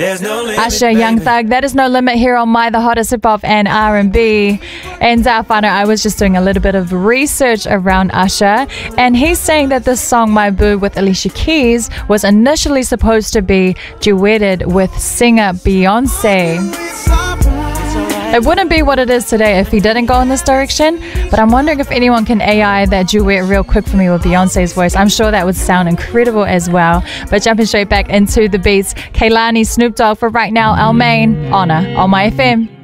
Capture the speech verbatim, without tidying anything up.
Usher, Young Thug, that is No Limit here on My, the hottest hip hop and R and B. And uh, Whānau, I was just doing a little bit of research around Usher, and he's saying that this song, My Boo, with Alicia Keys, was initially supposed to be duetted with singer Beyonce. It wouldn't be what it is today if he didn't go in this direction, but I'm wondering if anyone can A I that duet real quick for me with Beyonce's voice. I'm sure that would sound incredible as well. But jumping straight back into the beats, Kehlani, Snoop Dogg for right now, Almaine, Honor on My F M.